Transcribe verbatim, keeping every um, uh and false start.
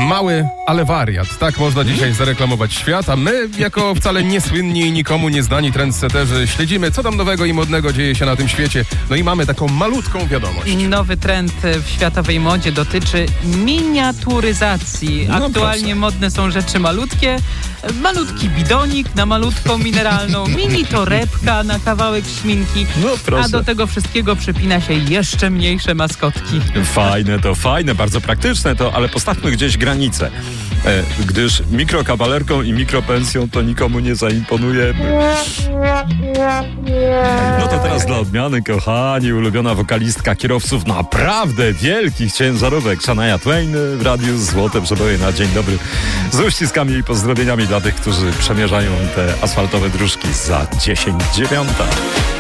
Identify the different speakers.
Speaker 1: mały, ale wariat. Tak można dzisiaj zareklamować świat, a my, jako wcale niesłynni i nikomu nieznani trendseterzy, śledzimy, co tam nowego i modnego dzieje się na tym świecie. No i mamy taką malutką wiadomość.
Speaker 2: Nowy trend w światowej modzie dotyczy miniaturyzacji.
Speaker 1: No
Speaker 2: Aktualnie
Speaker 1: proszę.
Speaker 2: modne są rzeczy malutkie. Malutki bidonik na malutką mineralną, mini torebka na kawałek szminki,
Speaker 3: No proszę.
Speaker 2: a do tego wszystkiego przypina się jeszcze mniejsze maskotki.
Speaker 3: Fajne to, fajne, bardzo praktyczne to, ale postawmy gdzieś granicę. E, gdyż mikrokawalerką i mikropensją to nikomu nie zaimponujemy. No to teraz dla odmiany, kochani, ulubiona wokalistka kierowców naprawdę wielkich ciężarówek, Shania Twain w radiu Złote Przeboje na dzień dobry. Z uściskami i pozdrowieniami dla tych, którzy przemierzają te asfaltowe dróżki za dziesięć dziewiąta.